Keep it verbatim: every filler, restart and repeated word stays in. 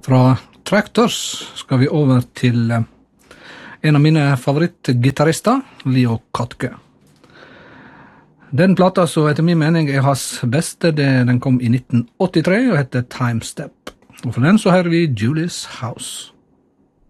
Fra Tractors skal vi over til en av mine favorittgitarister, Leo Kottke. Den plata som etter min mening er hans beste, det, den kom i nitten åttitre og heter Time Step. Og for den så hører vi Julie's House.